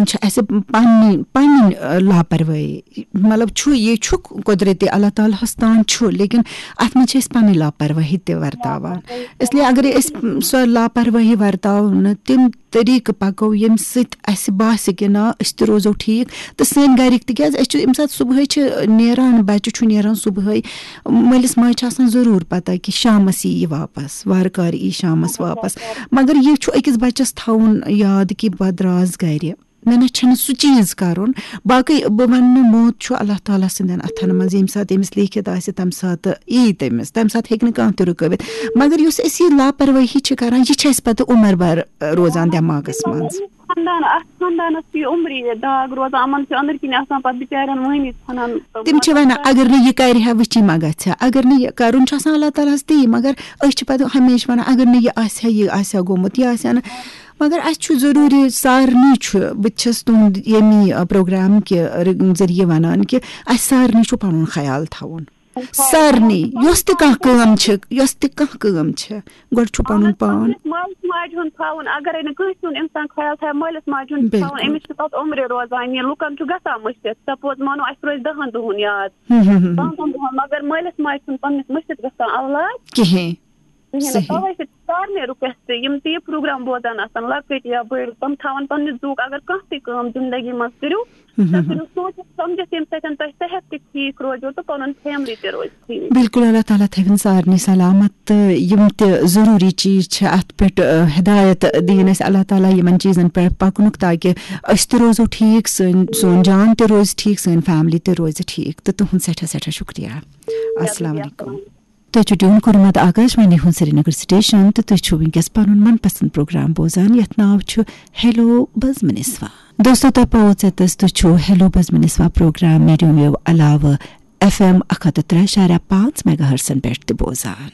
چھِ اَسہِ پنٕنۍ لاپروٲہی مطلب چھُ یہِ چھُ قۄدرٔتی اللہ تعالیٰ ہَس تام چھُ لیکن اَتھ منٛز چھِ أسۍ پنٕنۍ لاپروٲہی تہِ وَرتاوان اِسلیے اگرے أسۍ سۄ لاپروٲہی وَرتاوو نہٕ تِم طٔریٖقہٕ پَکو ییٚمہِ سۭتۍ اَسہِ باسہِ کہِ نا أسۍ تہِ روزو ٹھیٖک تہٕ سٲنۍ گَرِکۍ تِکیٛازِ أسۍ چھِ ییٚمہِ ساتہٕ صُبحٲے چھِ نیران بَچہِ چھُ نیران صُبحٲے مٲلِس ماجہِ چھِ آسان ضروٗر پَتہ کہِ شامَس یی یہِ واپَس وارٕ کارٕ یی شامَس واپَس مگر یہِ چھُ أکِس بَچَس تھاوُن یاد کہِ بہٕ درٛاس گَرِ مےٚ نہ چھُنہٕ سُہ چیٖز کَرُن باقٕے بہٕ وَنہٕ نہٕ موت چھُ اللہ تعالیٰ سٕنٛدٮ۪ن اَتھَن منٛز ییٚمہِ ساتہٕ تٔمِس لیکھِتھ آسہِ تَمہِ ساتہٕ یی تٔمِس تَمہِ ساتہٕ ہیٚکہِ نہٕ کانٛہہ تہِ رُکٲوِتھ مگر یُس أسۍ یہِ لاپروٲہی چھِ کَران یہِ چھِ اَسہِ پَتہٕ عُمر بھر روزان دٮ۪ماغَس منٛز تِم چھِ وَنان اگر نہٕ یہِ کَرِ ہا وٕچھی ما گژھِ ہا اگر نہٕ یہِ کَرُن چھُ آسان اللہ تعالیٰ ہَس تی مگر أسۍ چھِ پَتہٕ ہمیشہِ وَنان اگر نہٕ یہِ آسہِ ہا گوٚمُت یہِ آسہِ ہا نہٕ مگر اَسہِ چھُ ضروٗری سارنٕے چھُ بہٕ تہِ چھَس تُہُنٛد ییٚمہِ پروگرام کہِ ذٔریعہِ وَنان کہِ اَسہِ سارنٕے چھُ پَنُن خیال تھاوُن سارنٕے یۄس تہِ کانٛہہ کٲم چھِ گۄڈٕ چھُ پَنُن پان مٲلِس ماجہِ ہُنٛد تھاوُن اگرے نہٕ کٲنٛسہِ ہُنٛد اِنسان خیال تھاوِ مٲلِس ماجہِ ہُنٛد تھاوُن أمِس چھُ پَتہٕ عُمرِ روزان یہِ لُکَن چھُ گژھان مٔشِتھ سپوز مانو اَسہِ روزِ 10 دۄہَن یاد 15 دۄہَن مگر مٲلِس ماجہِ چھُنہٕ پَنٕنِس مٔشِتھ گژھان اولاد کِہیٖنۍ تَوَے چھِ سارنٕے رُکوٮ۪سٹ یِم تہِ یہِ پروگرام بوزان آسان لۄکٕٹۍ یا بٔڑۍ تِم تھاوَن پَننہِ زُوُک اگر کانٛہہ تہِ کٲم زِندگی منٛز کٔرِو تُہۍ کٔرِو سوٗنٛچِتھ سَمجِتھ ییٚمہِ سۭتۍ تۄہہِ صحت تہِ ٹھیٖک روزیو تہٕ پَنُن فیملی تہِ روزِ ٹھیٖک بِلکُل اللہ تعالیٰ تھٲوِن سارنٕے سلامت تہٕ یِم تہِ ضروٗری چیٖز چھِ اَتھ پٮ۪ٹھ ہدایت دِیِن اَسہِ اللہ تعالیٰ یِمن چیٖزن پٮ۪ٹھ پَکنُک تاکہِ أسۍ تہِ روزو ٹھیٖک سون جان تہِ روزِ ٹھیٖک سٲنۍ فیملی تہِ روزِ ٹھیٖک تہٕ تُہُنٛد سٮ۪ٹھاہ سٮ۪ٹھاہ شُکریہ السلام علیکُم تُہۍ چھِو ٹیوٗن کوٚرمُت آکاشوانی ہُنٛد سرینگر سٹیشن تہٕ تُہۍ چھِو وٕنکیٚس پنُن من پسنٛد پروگرام بوزان یتھ ناو چھُ ہیلو بزمنسوا دوستو تۄہہِ پوٚژھ تُہۍ چھِو ہیلو بزمنسوا پروگرام میڈیوم ویو علاوٕ FM 103.5 MHz پٮ۪ٹھ تہِ بوزان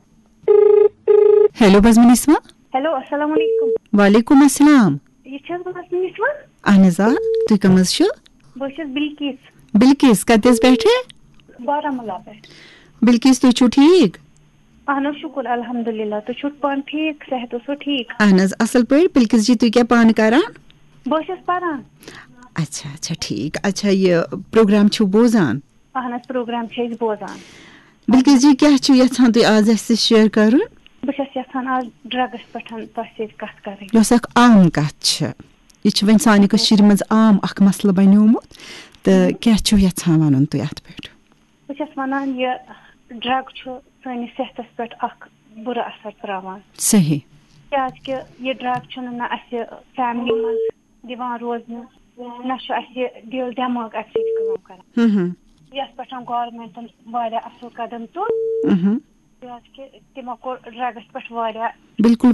ہیلو بزمنسوا ہیلو السلام علیکم وعلیکم السلام یہِ چھَس بہٕ بزمنسوا اہن حظ آ تُہۍ کٕم حظ چھِو بہٕ چھَس بِلکیٖس کَتہِ حظ پٮ۪ٹھٕ بارہمولہ پٮ۪ٹھ بِلکیٖس تُہۍ چھِو ٹھیٖک اہن حظ شُکُر الحمدُاللہ تُہۍ چھِو پانہٕ ٹھیٖک صحت اوسوٕ ٹھیٖک اہن حظ اصٕل پٲٹھۍ بِلکیٖس جی تُہۍ کیٛاہ پانہٕ کران بہٕ چھَس پران اچھا ٹھیٖک اچھا یہِ پروگرام چھِو بوزان اہن حظ پروگرام چھِ أسۍ بوزان بِلکیٖس جی کیٛاہ چھِو یژھان تُہۍ آز اَسہِ سۭتۍ شِیر کَرُن بہٕ چھَس یژھان آز ڈرٛگس پٮ۪ٹھ تۄہہِ سۭتۍ کتھ کَرٕنۍ یۄس اکھ عام کتھ چھِ یہِ چھِ وۄنۍ سانہِ کٔشیٖرِ منٛز عام اکھ مسلہٕ بنیومُت تہٕ کیٛاہ چھِو یژھان وَنُن تُہۍ اَتھ پٮ۪ٹھ بہٕ چھَس وَنان یہِ ڈرٛگ چھُ سٲنِس صحتس پٮ۪ٹھ اکھ بُرٕ اثر تراوان صحیح کیٛازِ کہِ یہِ ڈرٛگ چھُنہٕ نہ اَسہِ فیملی منٛز دِوان روزنہٕ نہ چھُ اَسہِ دِل دٮ۪ماغ اَمہِ سۭتۍ کٲم کران یَتھ پٮ۪ٹھ گورمینٹن واریاہ اَصٕل قدم تُل کیٛازِ کہِ تِمو کوٚر ڈرٛگس پٮ۪ٹھ واریاہ بِلکُل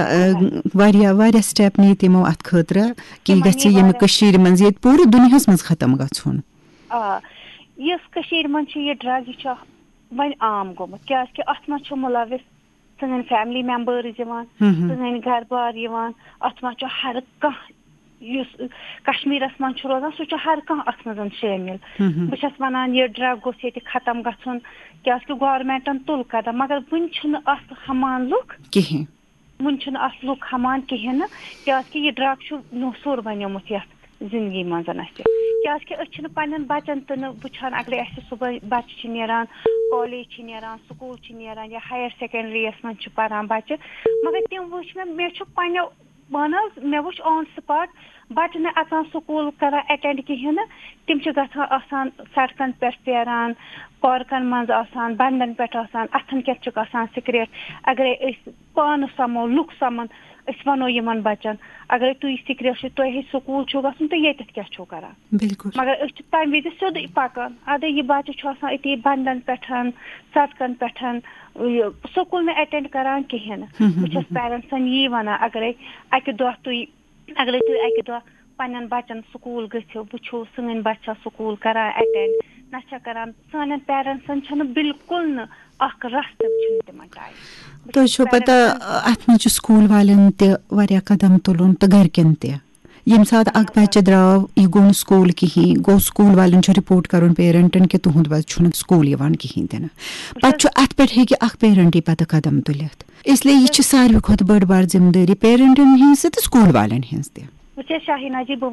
واریاہ سٹیپ نی تِمو اَتھ خٲطرٕ کہِ یہِ گژھِ ییٚمہِ کٔشیٖرِ منٛز ییٚتہِ پوٗرٕ دُنیاہَس منٛز ختم گژھُن آ یُس کٔشیٖرِ منٛز چھِ یہِ ڈرٛگ یہِ چھُ وۄنۍ عام گوٚمُت کیٛازِ کہِ اَتھ منٛز چھُ مُلوِث سٲنۍ فیملی مٮ۪مبٲرٕز یِوان سٲنۍ گرٕ بار یِوان اَتھ منٛز چھُ ہر کانٛہہ یُس کشمیٖرس منٛز چھُ روزان سُہ چھُ ہر کانٛہہ اَتھ منٛز شٲمِل بہٕ چھَس وَنان یہِ ڈرٛگ گوٚژھ ییٚتہِ ختم گژھُن کیٛازِ کہِ گورمینٹن تُل قدم مگر وُنہِ چھُنہٕ اَتھ ہمان لُکھ کِہیٖنۍ وُنہِ چھُنہٕ اَتھ لُکھ ہمان کِہیٖنۍ نہٕ کیٛازِ کہِ یہِ ڈرٛگ چھُ نوٚسوٗر بنیومُت یَتھ زندگی منٛز اَسہِ کیٛازِ کہِ أسۍ چھِنہٕ پنٕنٮ۪ن بچن تہِ نہٕ وٕچھان اگرے اَسہِ صُبحٲے بچہِ چھِ نیران کالیج چھِ نیران سکوٗل چھِ نیران یا ہایر سیکنڈرٛیٖیس منٛز چھِ پران بچہِ مگر تِم وٕچھ مےٚ چھُ پنٛنیو وَن حظ مےٚ وٕچھ آن سٕپاٹ بچہِ نہٕ اژان سکوٗل کران اٮ۪ٹٮ۪نڈ کِہیٖنۍ نہٕ تِم چھِ گژھان آسان سڑکن پٮ۪ٹھ پھیران پارکن منٛز آسان بنٛڈن پٮ۪ٹھ آسان اَتھن کٮ۪تھ چھُکھ آسان سِگریٹ اگرے أسۍ پانہٕ سمو لُکھ سمن أسۍ وَنو یِمن بچن اگرے تُہۍ سِگریٹ چھُو تۄہہِ سکوٗل چھُو گژھُن تہٕ ییٚتٮ۪تھ کیٛاہ چھُو کران مگر أسۍ چھِ تمہِ وِزِ سیوٚدُے پکان اَدٕ یہِ بچہِ چھُ آسان أتی بنٛڈن پٮ۪ٹھ سڑکن پٮ۪ٹھ سکوٗل نہٕ اٮ۪ٹٮ۪نڈ کران کِہیٖنۍ نہٕ بہٕ چھَس پیرنٹسن یی ونان اگرے اکہِ دۄہ تُہۍ اکہِ دۄہ پنٕنٮ۪ن بچن سکوٗل گٔژھِو وٕچھو سٲنۍ بچہِ چھا سکوٗل کران اٮ۪ٹٮ۪نڈ نہ چھا کران سانٮ۪ن پیرنٹسن چھنہٕ بِلکُل نہٕ اکھ رژھ تہِ چھُنہٕ تِمن ٹایم تۄہہِ چھو پتہ اَتھ منٛز چھُ سکوٗل والٮ۪ن تہِ واریاہ قدم تُلُن تہٕ گرِکٮ۪ن تہِ ییٚمہِ ساتہٕ اکھ بچہِ درٛاو یہِ گوٚو نہٕ سکوٗل کِہیٖنۍ گوٚو سکوٗل والٮ۪ن چھُ رِپورٹ کرُن پیرنٹن کہِ تُہُنٛد بچہِ چھُنہٕ سکوٗل یِوان کِہیٖنۍ تہِ نہٕ پتہٕ چھُ اتھ پٮ۪ٹھ ہیٚکہِ اکھ پیرنٹٕے پتہٕ قدم تُلِتھ اسلیے یہِ چھِ ساروی کھۄتہٕ بٔڑ بار ذِمہٕ دٲری پیرنٹن ہِنٛز تہِ تہٕ سکوٗل والٮ۪ن ہِنٛز تہِ وٕچھ حظ شاہیٖنا جی